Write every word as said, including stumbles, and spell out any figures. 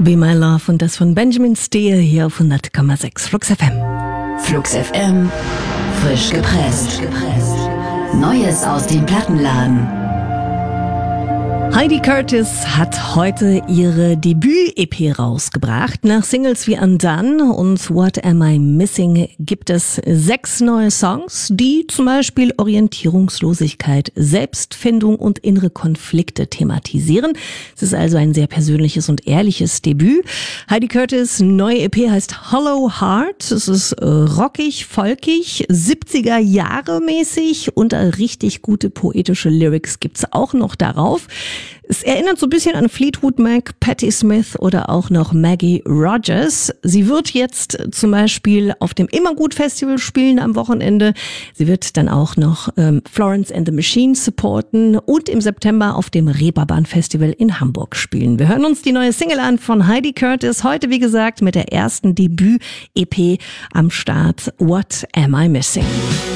Be My Love und das von Benjamin Steele hier auf hundert Komma sechs Flux F M. Flux F M, frisch gepresst. Neues aus dem Plattenladen. Heidi Curtis hat heute ihre Debüt-E P rausgebracht. Nach Singles wie Undone und What Am I Missing gibt es sechs neue Songs, die zum Beispiel Orientierungslosigkeit, Selbstfindung und innere Konflikte thematisieren. Es ist also ein sehr persönliches und ehrliches Debüt. Heidi Curtis' neue E P heißt Hollow Heart. Es ist rockig, folkig, siebziger Jahre mäßig und richtig gute poetische Lyrics gibt's auch noch darauf. Es erinnert so ein bisschen an Fleetwood Mac, Patti Smith oder auch noch Maggie Rogers. Sie wird jetzt zum Beispiel auf dem Immergut Festival spielen am Wochenende. Sie wird dann auch noch ähm, Florence and the Machine supporten und im September auf dem Reeperbahn Festival in Hamburg spielen. Wir hören uns die neue Single an von Heidi Curtis. Heute, wie gesagt, mit der ersten Debüt-E P am Start. What Am I Missing?